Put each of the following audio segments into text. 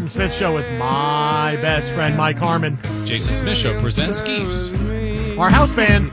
Jason Smith Show with my best friend, Mike Harmon. Jason Smith Show presents Geese. Our house band.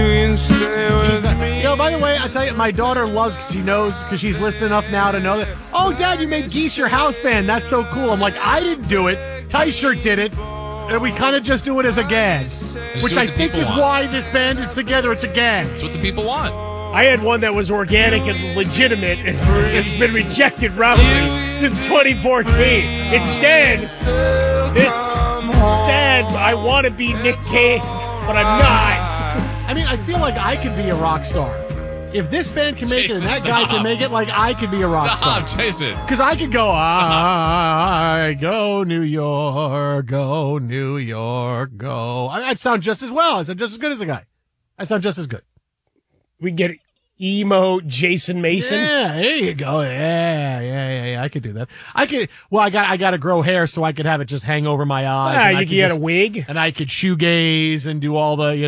By the way, I tell you, my daughter loves, because she knows, because she's listening enough now to know that, oh, Dad, you made Geese your house band. That's so cool. I'm like, I didn't do it. Ty-Shirt did it. And we kind of just do it as a gag, which I think is why this band is together. It's a gag. That's what the people want. I had one that was organic and legitimate, and it's been rejected roughly since 2014. Instead, this sad, I want to be Nick Cave, but I'm not. I mean, I feel like I could be a rock star. If this band can make it and that guy can make it, like, I could be a rock star. Stop, Jason. Because I could go, I go New York, go New York, go. I'd sound just as well. I sound just as good as the guy. I sound just as good. We get emo Jason Mason. Yeah, there you go. Yeah. I could do that. I got to grow hair so I could have it just hang over my eyes. Yeah, you could get a wig. And I could shoegaze and do all the,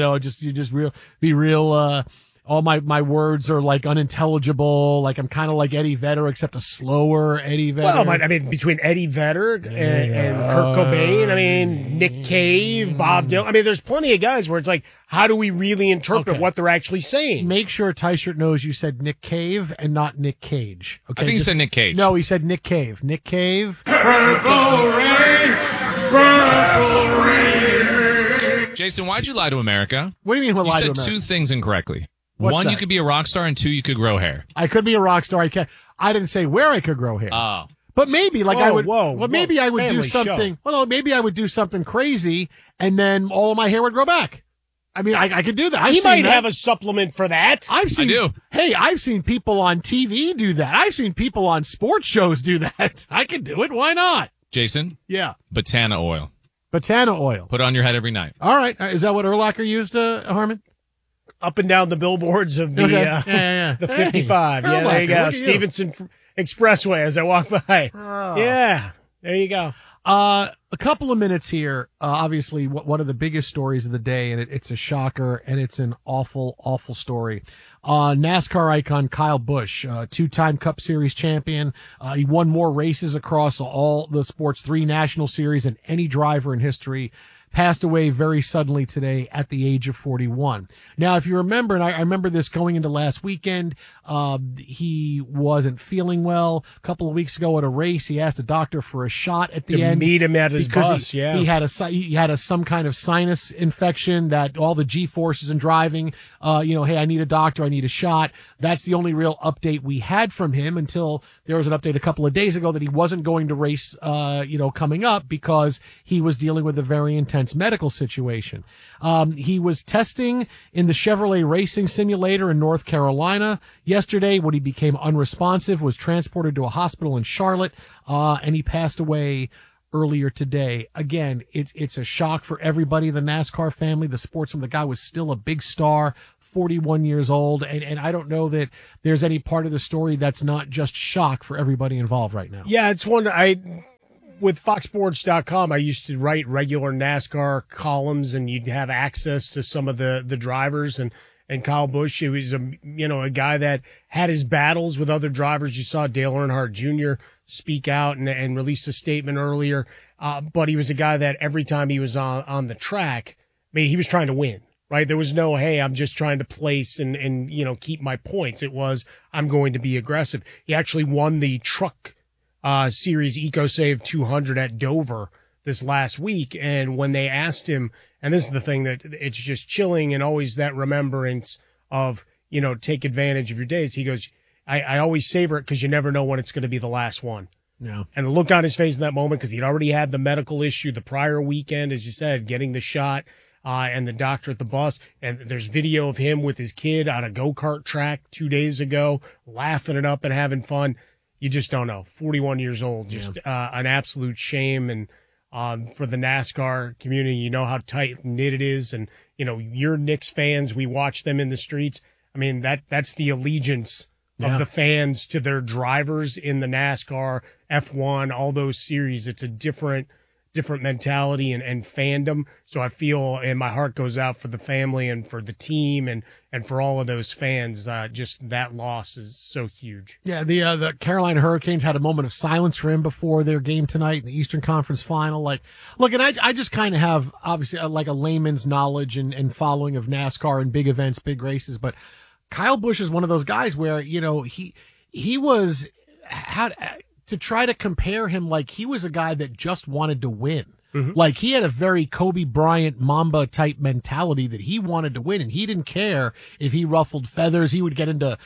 be real, all my words are like unintelligible. Like I'm kind of like Eddie Vedder, except a slower Eddie Vedder. Well, I mean, between Eddie Vedder and Kurt Cobain, I mean, Nick Cave, Bob Dylan. I mean, there's plenty of guys where it's like, how do we really interpret what they're actually saying? Make sure Ty-Shirt knows you said Nick Cave and not Nick Cage. Okay. I think he said Nick Cage. No, he said Nick Cave. Nick Cave. Purple rain, purple rain. Jason, why'd you lie to America? What do you mean? You lie to said America? two things incorrectly. What's One, that? you could be a rock star, and two, you could grow hair. I could be a rock star. I didn't say where I could grow hair. Oh. But maybe, like, I would. Maybe I would do family something. show. Well, maybe I would do something crazy, and then all of my hair would grow back. I mean, I could do that. He might have a supplement for that. I do. Hey, I've seen people on TV do that. I've seen people on sports shows do that. I could do it. Why not? Jason? Yeah. Botana oil. Botana oil. Put it on your head every night. All right. Is that what Urlacher used, Harmon? Up and down the billboards of the the 55. Hey, yeah, there you go. look at you. Stevenson Expressway as I walk by. Oh. Yeah, there you go. A couple of minutes here. Obviously, one of the biggest stories of the day, and it's a shocker, and it's an awful, awful story. NASCAR icon Kyle Busch, two-time Cup Series champion. He won more races across all the sports, 3 national series than any driver in history. Passed away very suddenly today at the age of 41. Now, if you remember, and I remember this going into last weekend, he wasn't feeling well. A couple of weeks ago at a race, he asked a doctor for a shot at the end. To meet him at his bus, He had some kind of sinus infection that all the G-forces in driving, hey, I need a doctor, I need a shot. That's the only real update we had from him until there was an update a couple of days ago that he wasn't going to race, coming up because he was dealing with a very intense medical situation. He was testing in the Chevrolet Racing Simulator in North Carolina yesterday. When he became unresponsive, was transported to a hospital in Charlotte, and he passed away earlier today. Again, it's a shock for everybody in the NASCAR family. The sportsman, the guy was still a big star, 41 years old, and I don't know that there's any part of the story that's not just shock for everybody involved right now. Yeah, it's one with FoxSports.com, I used to write regular NASCAR columns, and you'd have access to some of the drivers. And Kyle Busch, he was a guy that had his battles with other drivers. You saw Dale Earnhardt Jr. speak out and release a statement earlier. But he was a guy that every time he was on the track, I mean, he was trying to win, right? There was no, hey, I'm just trying to place and keep my points. It was, I'm going to be aggressive. He actually won the truck series EcoSave 200 at Dover this last week. And when they asked him, and this is the thing that it's just chilling and always that remembrance of, take advantage of your days. He goes, I always savor it because you never know when it's going to be the last one. Yeah. And the look on his face in that moment, because he'd already had the medical issue the prior weekend, as you said, getting the shot, and the doctor at the bus. And there's video of him with his kid on a go-kart track 2 days ago, laughing it up and having fun. You just don't know. 41 years old, just an absolute shame. And for the NASCAR community, you know how tight-knit it is. And, you're Knicks fans. We watch them in the streets. I mean, that's the allegiance of the fans to their drivers in the NASCAR, F1, all those series. It's a different different mentality and fandom. So I feel, and my heart goes out for the family and for the team and for all of those fans. Just that loss is so huge. Yeah, the Carolina Hurricanes had a moment of silence for him before their game tonight in the Eastern Conference Final. Like, look, and I just kind of have obviously like a layman's knowledge and following of NASCAR and big events, big races, but Kyle Busch is one of those guys where, you know, he was to try to compare him, like he was a guy that just wanted to win. Like he had a very Kobe Bryant Mamba type mentality that he wanted to win, and he didn't care if he ruffled feathers. He would get into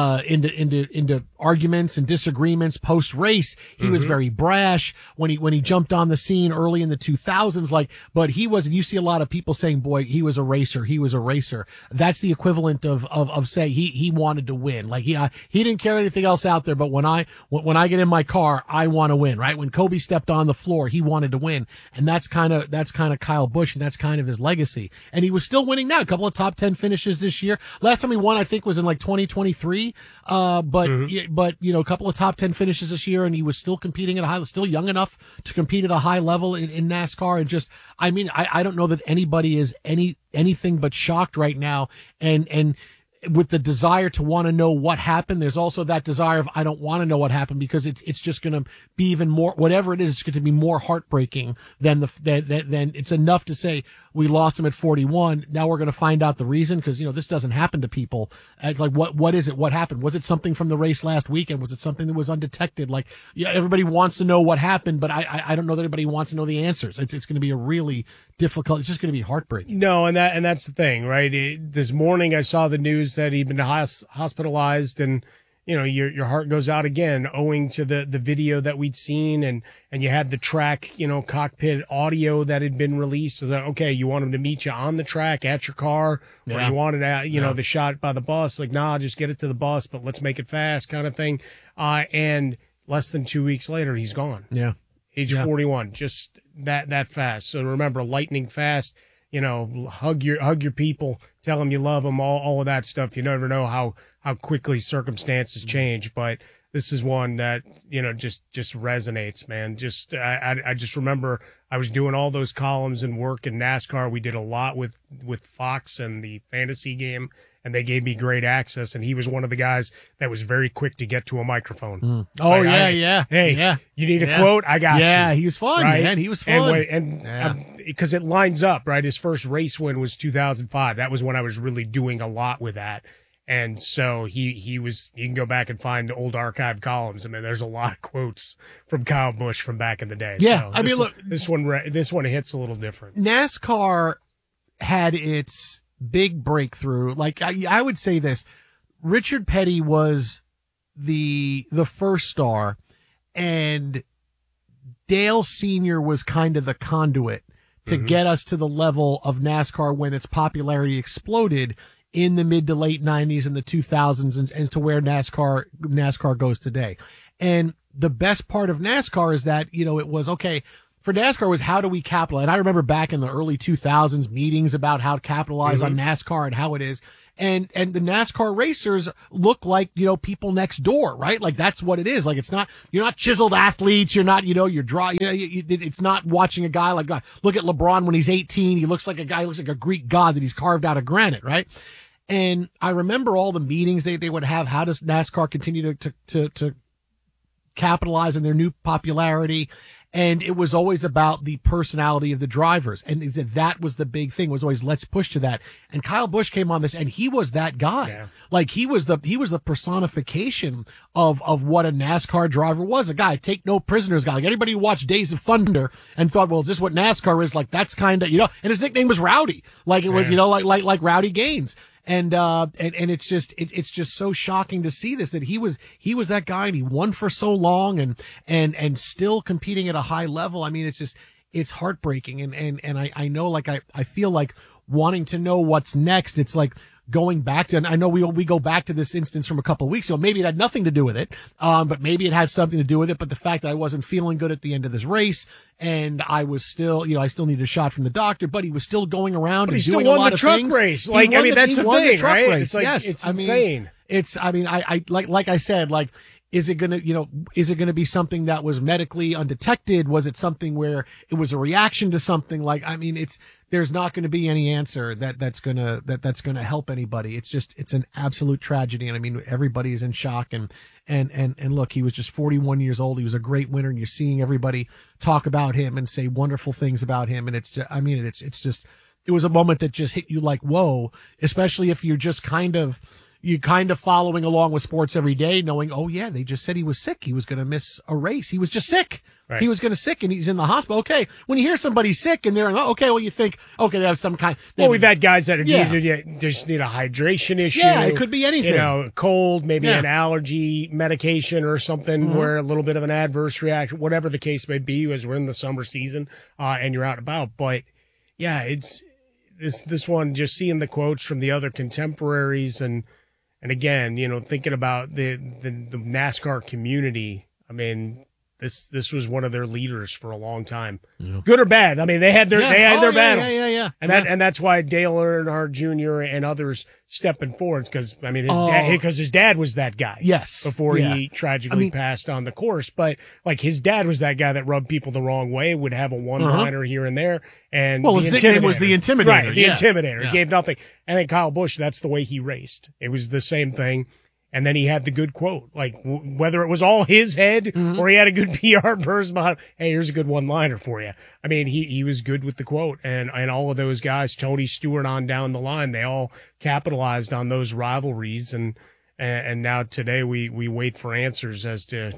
arguments and disagreements post race. He was very brash when he jumped on the scene early in the 2000s. Like, but he was, and you see a lot of people saying, boy, he was a racer. He was a racer. That's the equivalent of saying he wanted to win. Like he didn't care anything else out there. But when I get in my car, I want to win, right? When Kobe stepped on the floor, he wanted to win. And that's kind of Kyle Busch, and that's kind of his legacy. And he was still winning now. A couple of top 10 finishes this year. Last time he won, I think, was in like 2023. But you know, a couple of top 10 finishes this year, and he was still competing at a high, still young enough to compete at a high level in NASCAR. And just, I mean, I don't know that anybody is anything but shocked right now. And with the desire to want to know what happened, there's also that desire of I don't want to know what happened, because it's just going to be even more, whatever it is, it's going to be more heartbreaking than than it's enough to say we lost him at 41. Now we're going to find out the reason, because, you know, this doesn't happen to people. It's like, what is it? What happened? Was it something from the race last weekend? Was it something that was undetected? Like, yeah, everybody wants to know what happened, but I don't know that anybody wants to know the answers. It's going to be a really difficult, it's just going to be heartbreaking. No, and that's the thing, right? This morning I saw the news that he'd been hospitalized, and you know, your heart goes out again, owing to the video that we'd seen, and you had the track, you know, cockpit audio that had been released. So that, okay, you want him to meet you on the track at your car, or you wanted know, the shot by the bus, like, nah, just get it to the bus, but let's make it fast, kind of thing. And less than 2 weeks later, he's gone. Yeah. Age 41, just that fast. So remember, lightning fast. You know, hug your people, tell them you love them, all of that stuff. You never know how quickly circumstances change, but this is one that, you know, just resonates, man. Just I just remember I was doing all those columns and work in NASCAR. We did a lot with Fox and the fantasy game, and they gave me great access. And he was one of the guys that was very quick to get to a microphone. Oh, like, yeah. Hey, yeah. You need a quote? I got you. Yeah, he was fun, right? man. He was fun. And because it lines up, right? His first race win was 2005. That was when I was really doing a lot with that. And so he was, you can go back and find old archive columns. I mean, there's a lot of quotes from Kyle Busch from back in the day. Yeah. So I mean, look, this one hits a little different. NASCAR had its big breakthrough. Like I would say this, Richard Petty was the first star, and Dale Sr. was kind of the conduit to get us to the level of NASCAR when its popularity exploded in the mid to late 90s and the 2000s, and to where NASCAR goes today. And the best part of NASCAR is that, you know, it was okay. For NASCAR was, how do we capitalize? And I remember back in the early 2000s meetings about how to capitalize on NASCAR and how it is. And the NASCAR racers look like, you know, people next door, right? Like that's what it is. Like it's not, you're not chiseled athletes. You're not, you know, it's not watching a guy like, look at LeBron when he's 18. He looks like a guy, he looks like a Greek god that he's carved out of granite, right? And I remember all the meetings they would have. How does NASCAR continue to capitalize on their new popularity? And it was always about the personality of the drivers. And that was the big thing, was always, let's push to that. And Kyle Busch came on this, and he was that guy. Yeah. Like he was the personification of what a NASCAR driver was. A guy, take no prisoners guy. Like anybody who watched Days of Thunder and thought, well, is this what NASCAR is? Like that's kind of, you know, and his nickname was Rowdy. Like it was, you know, like Rowdy Gaines. And it's just so shocking to see this, that he was that guy, and he won for so long and still competing at a high level. I mean, it's heartbreaking. And I know, like, I feel like wanting to know what's next. It's like going back to, and I know we go back to this instance from a couple of weeks ago. Maybe it had nothing to do with it. But maybe it had something to do with it. But the fact that I wasn't feeling good at the end of this race, and I was still, you know, I still needed a shot from the doctor, but he was still going around and doing a lot of things. He still won the truck race. Like, I mean, that's the thing, right? Yes. It's insane. I mean, I like I said, like, is it going to be something that was medically undetected? Was it something where it was a reaction to something? There's not going to be any answer that's going to help anybody. It's an absolute tragedy. And I mean, everybody is in shock and look, he was just 41 years old. He was a great winner, and you're seeing everybody talk about him and say wonderful things about him. And it was a moment that just hit you like, whoa, especially if you're just kind of following along with sports every day, knowing, oh yeah, they just said he was sick. He was going to miss a race. He was just sick. Right. He was going to sick and he's in the hospital. Okay. When you hear somebody sick and they're, okay, well, you think, okay, they have some kind. Well, we've had guys that just need a hydration issue. Yeah, it could be anything. Cold, maybe an allergy medication or something where a little bit of an adverse reaction, whatever the case may be, as we're in the summer season, and you're out and about. But yeah, it's this one, just seeing the quotes from the other contemporaries and again, thinking about the NASCAR community. I mean, this was one of their leaders for a long time, good or bad. I mean, they had their battles. Yeah. And that's why Dale Earnhardt Jr. and others stepping forward, because I mean, his dad was that guy. Yes. Before he tragically passed on the course, but like his dad was that guy that rubbed people the wrong way, would have a one-liner here and there, and his nickname was the Intimidator. Right, the Intimidator. He gave nothing. And then Kyle Busch, that's the way he raced. It was the same thing. And then he had the good quote, like whether it was all his head or he had a good PR person behind him. Hey, here's a good one-liner for you. I mean, he was good with the quote, and all of those guys, Tony Stewart on down the line, they all capitalized on those rivalries, and now today we wait for answers as to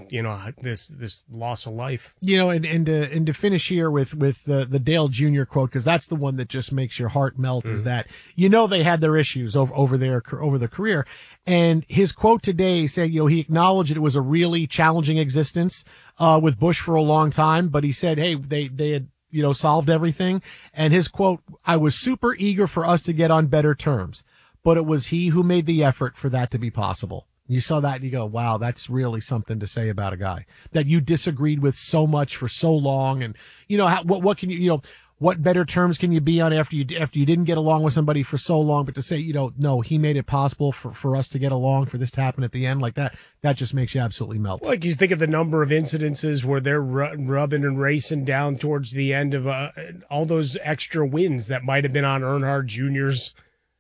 this loss of life. And to finish here with the Dale Jr. quote, because that's the one that just makes your heart melt. Is that they had their issues over their career, and his quote today said he acknowledged it was a really challenging existence with Busch for a long time, but he said, hey, they had solved everything, and his quote, I was super eager for us to get on better terms, but it was he who made the effort for that to be possible. You saw that and you go, wow, that's really something to say about a guy that you disagreed with so much for so long. And, what can what better terms can you be on after you didn't get along with somebody for so long, but to say, no, he made it possible for us to get along, for this to happen at the end like that just makes you absolutely melt. Like you think of the number of incidences where they're rubbing and racing down towards the end of all those extra wins that might have been on Earnhardt Jr.'s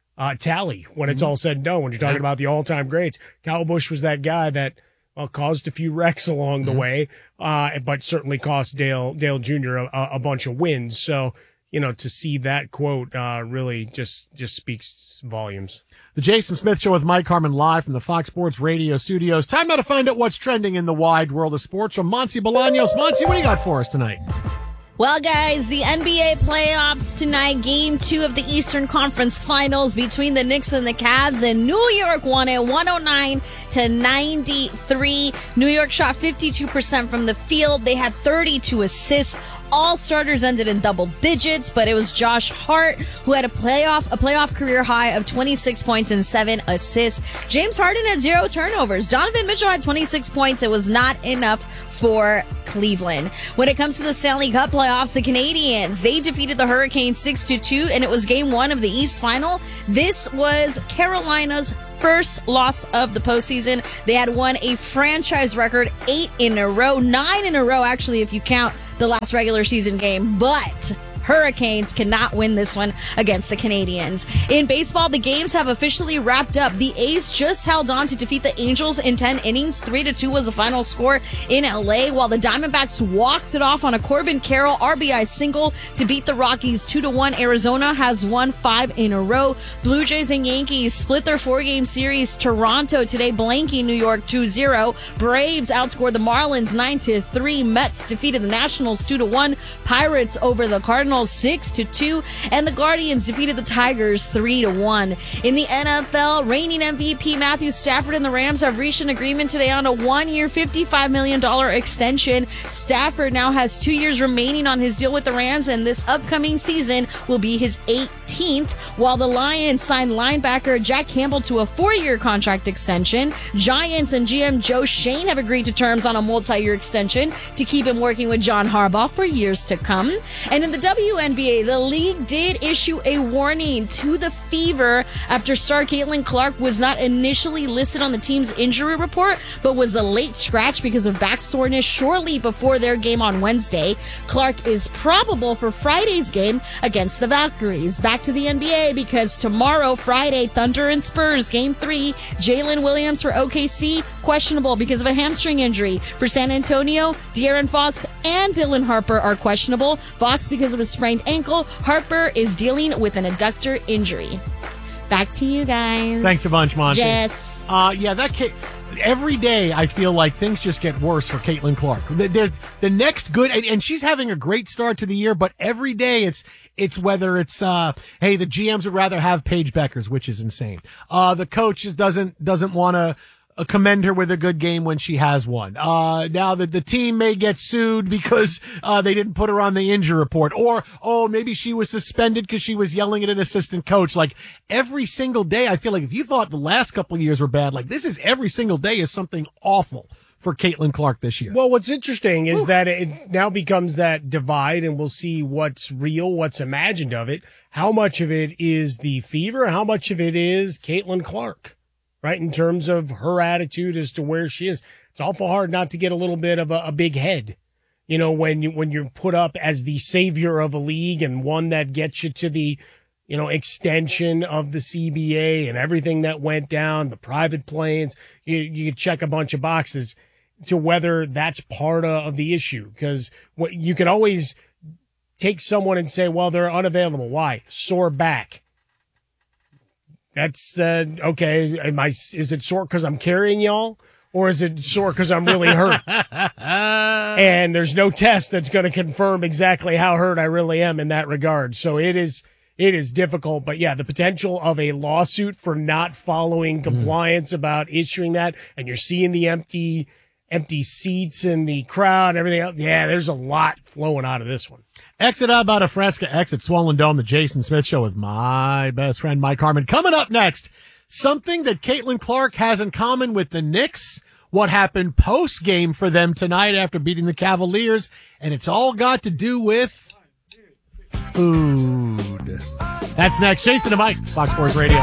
tally when it's all said and done. When you're talking about the all-time greats, Kyle Busch was that guy that caused a few wrecks along the way, but certainly cost Dale Jr. a bunch of wins. So, to see that quote really just speaks volumes. The Jason Smith Show with Mike Harmon live from the Fox Sports Radio studios. Time now to find out what's trending in the wide world of sports from Monty Bolaños. Monty, what do you got for us tonight? Well, guys, the NBA playoffs tonight, Game 2 of the Eastern Conference Finals between the Knicks and the Cavs, and New York won it 109-93. New York shot 52% from the field. They had 32 assists. All starters ended in double digits, but it was Josh Hart who had a playoff career high of 26 points and 7 assists. James Harden had 0 turnovers. Donovan Mitchell had 26 points. It was not enough for Cleveland. When it comes to the Stanley Cup playoffs, the Canadiens, they defeated the Hurricanes 6-2, and it was Game 1 of the East Final. This was Carolina's first loss of the postseason. They had won a franchise record 8 in a row, 9 in a row actually if you count the last regular season game, but Hurricanes cannot win this one against the Canadiens. In baseball, the games have officially wrapped up. The A's just held on to defeat the Angels in 10 innings. 3-2 was the final score in LA, while the Diamondbacks walked it off on a Corbin Carroll RBI single to beat the Rockies 2-1. Arizona has won 5 in a row. Blue Jays and Yankees split their 4-game series. Toronto today blanking New York 2-0. Braves outscored the Marlins 9-3. Mets defeated the Nationals 2-1. Pirates over the Cardinals 6-2, and the Guardians defeated the Tigers 3-1. In the NFL, reigning MVP Matthew Stafford and the Rams have reached an agreement today on a 1-year, $55 million extension. Stafford now has 2 years remaining on his deal with the Rams, and this upcoming season will be his 8th 15th, while the Lions signed linebacker Jack Campbell to a 4-year contract extension. Giants and GM Joe Shane have agreed to terms on a multi-year extension to keep him working with John Harbaugh for years to come. And in the WNBA, the league did issue a warning to the Fever after star Caitlin Clark was not initially listed on the team's injury report, but was a late scratch because of back soreness shortly before their game on Wednesday. Clark is probable for Friday's game against the Valkyries. Back to the NBA, because tomorrow, Friday, Thunder and Spurs, Game 3, Jalen Williams for OKC, questionable because of a hamstring injury. For San Antonio, De'Aaron Fox and Dylan Harper are questionable. Fox because of a sprained ankle. Harper is dealing with an adductor injury. Back to you guys. Thanks a bunch, Monty. Jess. Every day I feel like things just get worse for Caitlin Clark. There's the next good, and she's having a great start to the year, but every day it's whether it's, hey, the GMs would rather have Paige Beckers, which is insane. The coach just doesn't want to commend her with a good game when she has one. Now that the team may get sued because, they didn't put her on the injury report, or, maybe she was suspended because she was yelling at an assistant coach. Like every single day, I feel like if you thought the last couple of years were bad, like this is every single day is something awful for Caitlin Clark this year. Well, what's interesting is that it now becomes that divide, and we'll see what's real, what's imagined of it. How much of it is the Fever? How much of it is Caitlin Clark? Right, in terms of her attitude as to where she is. It's awful hard not to get a little bit of a big head, when you're put up as the savior of a league and one that gets you to the, extension of the CBA and everything that went down, the private planes. You check a bunch of boxes to whether that's part of the issue, because what you can always take someone and say, well, they're unavailable. Why? Sore back. That's okay. Is it sore because I'm carrying y'all, or is it sore because I'm really hurt? And there's no test that's going to confirm exactly how hurt I really am in that regard. So it is difficult. But yeah, the potential of a lawsuit for not following compliance about issuing that, and you're seeing the empty seats in the crowd, and everything else. Yeah, there's a lot flowing out of this one. Exit out about a Fresca, exit Swollen Dome, the Jason Smith Show with my best friend, Mike Harmon. Coming up next, something that Caitlin Clark has in common with the Knicks, what happened post-game for them tonight after beating the Cavaliers, and it's all got to do with food. That's next. Jason and Mike, Fox Sports Radio.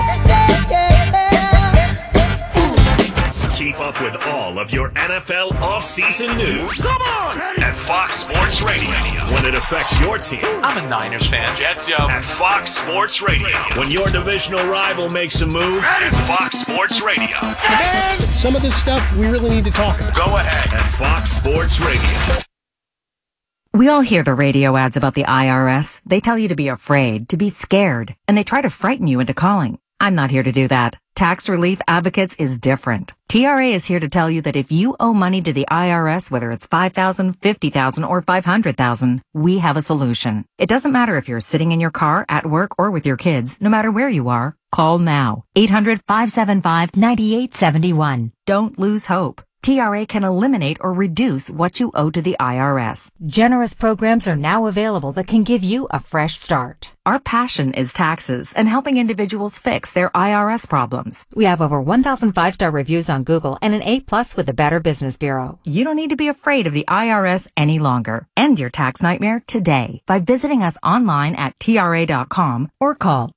Keep up with all of your NFL offseason news. Come on! At Fox Sports Radio. When it affects your team. I'm a Niners fan. Jets, yo. At Fox Sports Radio. When your divisional rival makes a move. At Fox Sports Radio. And some of this stuff we really need to talk about. Go ahead. At Fox Sports Radio. We all hear the radio ads about the IRS. They tell you to be afraid, to be scared, and they try to frighten you into calling. I'm not here to do that. Tax Relief Advocates is different. TRA is here to tell you that if you owe money to the IRS, whether it's $5,000, $50,000, or $500,000, we have a solution. It doesn't matter if you're sitting in your car, at work, or with your kids. No matter where you are, call now. 800-575-9871. Don't lose hope. TRA can eliminate or reduce what you owe to the IRS. Generous programs are now available that can give you a fresh start. Our passion is taxes and helping individuals fix their IRS problems. We have over 1,000 5-star reviews on Google and an A+ with the Better Business Bureau. You don't need to be afraid of the IRS any longer. End your tax nightmare today by visiting us online at TRA.com or call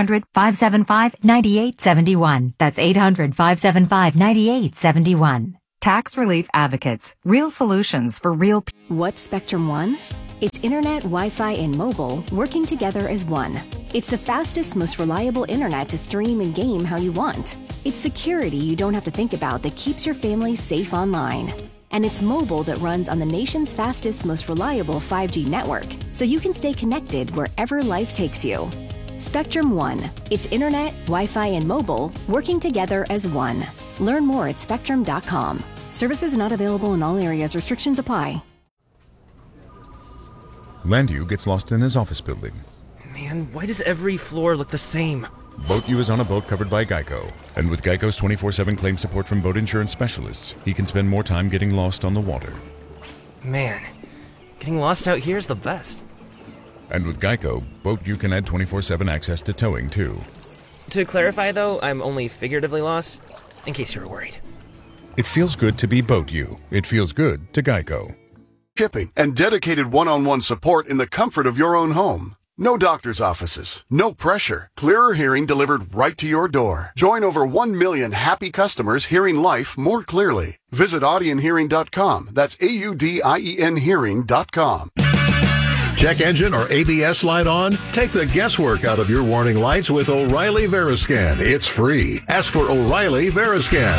800-575-9871. That's 800-575-9871. Tax Relief Advocates. Real solutions for real people. What's Spectrum One? It's internet, Wi-Fi, and mobile working together as one. It's the fastest, most reliable internet to stream and game how you want. It's security you don't have to think about that keeps your family safe online. And it's mobile that runs on the nation's fastest, most reliable 5G network, so you can stay connected wherever life takes you. Spectrum One. It's internet, Wi-Fi, and mobile working together as one. Learn more at spectrum.com. Services not available in all areas. Restrictions apply. Landu gets lost in his office building. Man, why does every floor look the same? BoatU is on a boat covered by Geico. And with Geico's 24/7 claim support from boat insurance specialists, he can spend more time getting lost on the water. Man, getting lost out here is the best. And with Geico, Boat You can add 24/7 access to towing, too. To clarify, though, I'm only figuratively lost, in case you were worried. It feels good to be Boat You. It feels good to Geico. Shipping and dedicated one-on-one support in the comfort of your own home. No doctor's offices, no pressure. Clearer hearing delivered right to your door. Join over 1 million happy customers hearing life more clearly. Visit audionhearing.com. That's AUDIEN hearing.com. Check engine or ABS light on? Take the guesswork out of your warning lights with O'Reilly Veriscan. It's free. Ask for O'Reilly Veriscan.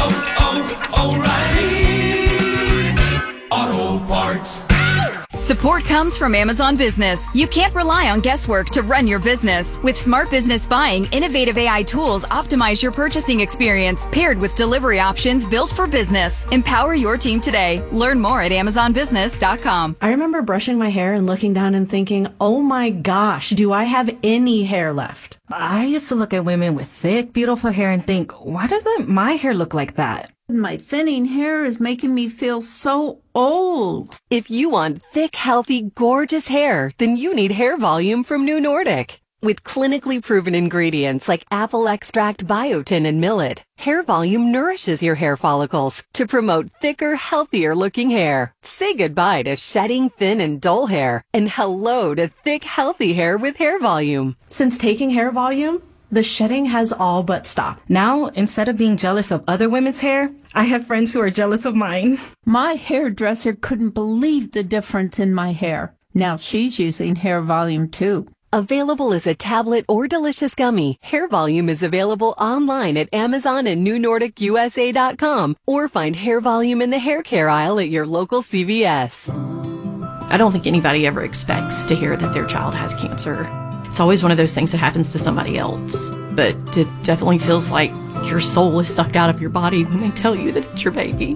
O'Reilly Auto Parts. Support comes from Amazon Business. You can't rely on guesswork to run your business. With Smart Business Buying, innovative AI tools optimize your purchasing experience, paired with delivery options built for business. Empower your team today. Learn more at AmazonBusiness.com. I remember brushing my hair and looking down and thinking, oh my gosh, do I have any hair left? I used to look at women with thick, beautiful hair and think, why doesn't my hair look like that? My thinning hair is making me feel so old. If you want thick, healthy, gorgeous hair, then you need Hair Volume from New Nordic. With clinically proven ingredients like apple extract, biotin, and millet, Hair Volume nourishes your hair follicles to promote thicker, healthier looking hair. Say goodbye to shedding thin and dull hair and hello to thick, healthy hair with Hair Volume. Since taking Hair Volume, the shedding has all but stopped. Now, instead of being jealous of other women's hair, I have friends who are jealous of mine. My hairdresser couldn't believe the difference in my hair. Now she's using Hair Volume too. Available as a tablet or delicious gummy, Hair Volume is available online at Amazon and NewNordicUSA.com or find Hair Volume in the hair care aisle at your local CVS. I don't think anybody ever expects to hear that their child has cancer. It's always one of those things that happens to somebody else. But it definitely feels like your soul is sucked out of your body when they tell you that it's your baby.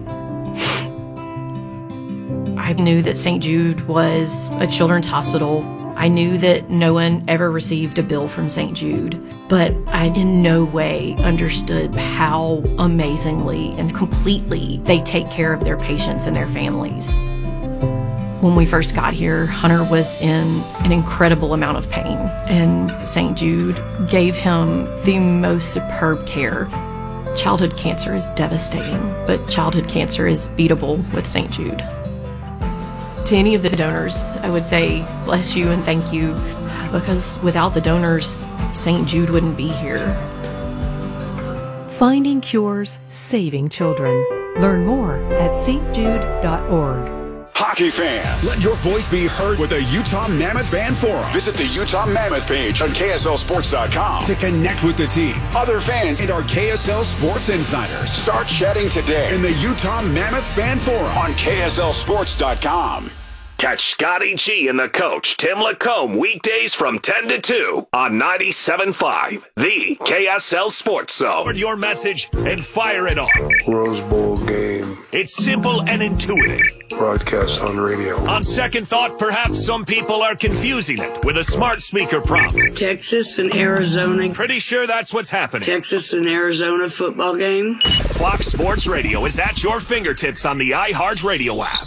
I knew that St. Jude was a children's hospital. I knew that no one ever received a bill from St. Jude, but I in no way understood how amazingly and completely they take care of their patients and their families. When we first got here, Hunter was in an incredible amount of pain, and St. Jude gave him the most superb care. Childhood cancer is devastating, but childhood cancer is beatable with St. Jude. To any of the donors, I would say bless you and thank you, because without the donors, St. Jude wouldn't be here. Finding cures, saving children. Learn more at stjude.org. Hockey fans, let your voice be heard with the Utah Mammoth Fan Forum. Visit the Utah Mammoth page on KSLSports.com to connect with the team, other fans, and our KSL Sports insiders. Start chatting today in the Utah Mammoth Fan Forum on KSLSports.com. Catch Scotty G and the coach, Tim Lacombe, weekdays from 10 to 2 on 97.5, the KSL Sports Zone. Forward your message and fire it off. Rose Bowl game. It's simple and intuitive. Broadcast on radio. On second thought, perhaps some people are confusing it with a smart speaker prompt. Texas and Arizona. Pretty sure that's what's happening. Texas and Arizona football game. Fox Sports Radio is at your fingertips on the iHeart Radio app.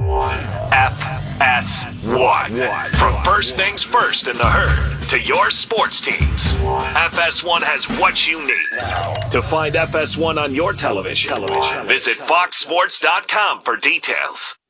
FS1. From first things first in the herd to your sports teams, FS1 has what you need. To find FS1 on your television, visit foxsports.com for details.